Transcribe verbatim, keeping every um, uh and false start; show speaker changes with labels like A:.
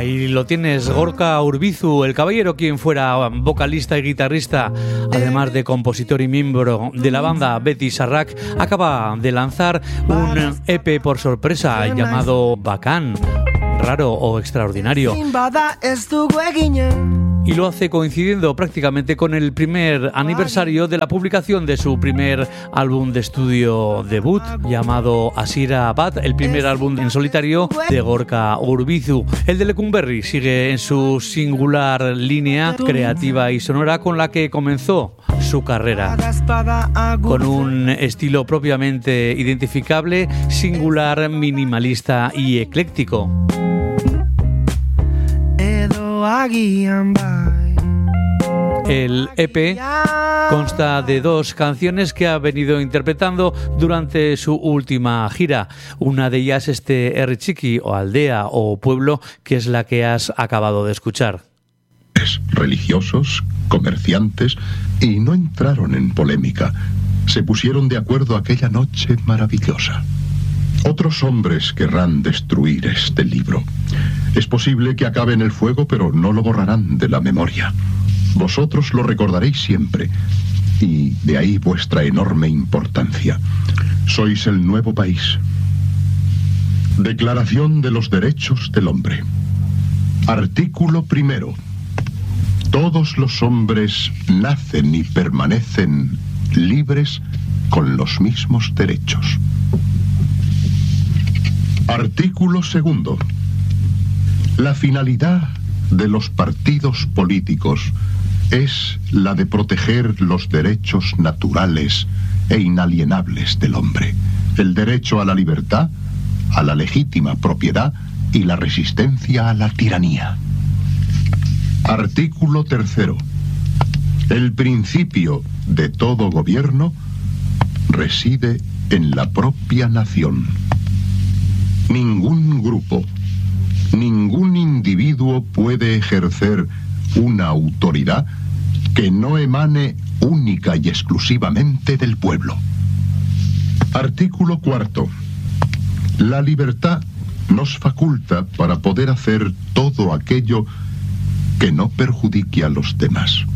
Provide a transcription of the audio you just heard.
A: Ahí lo tienes, Gorka Urbizu, el caballero quien fuera vocalista y guitarrista, además de compositor y miembro de la banda Betty Sarrak, acaba de lanzar un E P por sorpresa llamado Bacán, raro o extraordinario. Y lo hace coincidiendo prácticamente con el primer aniversario de la publicación de su primer álbum de estudio debut, llamado Asira Bat, el primer álbum en solitario de Gorka Urbizu. El de Lecumberri sigue en su singular línea creativa y sonora con la que comenzó su carrera, con un estilo propiamente identificable, singular, minimalista y ecléctico. El E P consta de dos canciones que ha venido interpretando durante su última gira. Una de ellas, este Herri Txiki, o aldea o pueblo, que es la que has acabado de escuchar.
B: Religiosos, comerciantes, y no entraron en polémica. Se pusieron de acuerdo aquella noche maravillosa. Otros hombres querrán destruir este libro. Es posible que acabe en el fuego, pero no lo borrarán de la memoria. Vosotros lo recordaréis siempre, y de ahí vuestra enorme importancia. Sois el nuevo país. Declaración de los Derechos del Hombre. Artículo primero. Todos los hombres nacen y permanecen libres con los mismos derechos. Artículo segundo. La finalidad de los partidos políticos es la de proteger los derechos naturales e inalienables del hombre. El derecho a la libertad, a la legítima propiedad y la resistencia a la tiranía. Artículo tercero. El principio de todo gobierno reside en la propia nación. Ningún grupo, ningún individuo puede ejercer una autoridad que no emane única y exclusivamente del pueblo. Artículo cuarto. La libertad nos faculta para poder hacer todo aquello que no perjudique a los demás.